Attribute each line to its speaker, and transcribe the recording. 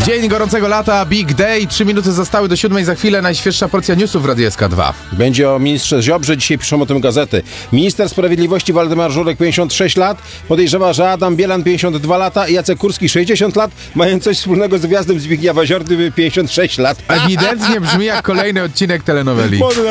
Speaker 1: Dzień gorącego lata, Big Day, 3 minuty zostały do 7, za chwilę najświeższa porcja newsów w Radiu SK2.
Speaker 2: Będzie o ministrze Ziobrze, dzisiaj piszą o tym gazety. Minister Sprawiedliwości Waldemar Żurek, 56 lat, podejrzewa, że Adam Bielan, 52 lata i Jacek Kurski, 60 lat, mają coś wspólnego z gwiazdą Zbigniewa Ziordy, 56 lat.
Speaker 1: Ewidentnie brzmi jak kolejny odcinek telenoweli.